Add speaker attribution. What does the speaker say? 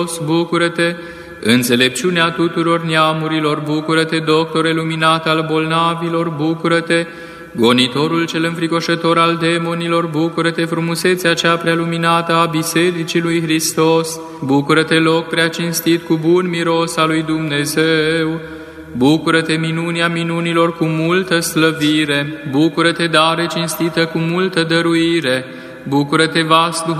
Speaker 1: bucură-te, înțelepciunea tuturor neamurilor, bucură-te, doctore luminat al bolnavilor, bucură-te, gonitorul cel înfricoșător al demonilor, bucură-te, frumusețea cea prea luminată a Bisericii lui Hristos, bucură-te, loc prea cinstit cu bun miros al lui Dumnezeu, bucură-te, minunea minunilor cu multă slăvire, bucură-te, dare cinstită cu multă dăruire, bucură-te, vas